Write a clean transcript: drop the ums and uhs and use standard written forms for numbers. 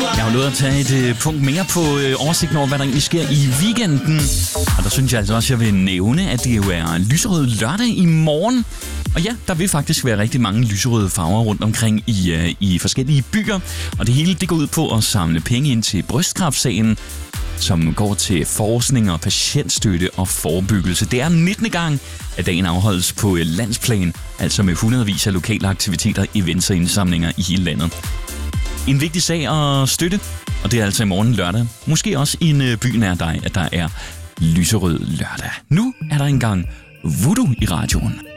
Jeg har nået at tage et punkt mere på oversigten over, hvad der egentlig sker i weekenden. Og der synes jeg altså også, at jeg vil nævne, at det jo er lyserød lørdag i morgen. Og ja, der vil faktisk være rigtig mange lyserøde farver rundt omkring i forskellige byer. Og det hele det går ud på at samle penge ind til brystkræftsagen, som går til forskning og patientstøtte og forebyggelse. Det er 19. gang, at dagen afholdes på landsplan, altså med hundredvis af lokale aktiviteter, events og indsamlinger i hele landet. En vigtig sag at støtte, og det er altså i morgen lørdag. Måske også i en by nær dig, at der er lyserød lørdag. Nu er der engang voodoo i radioen.